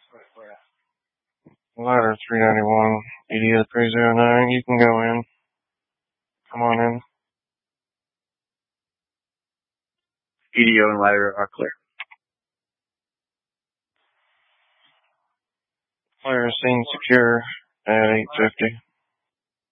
Ladder 391, EDO 309, you can go in. Come on in. EDO and ladder are clear. Clear scene secure at 8:50.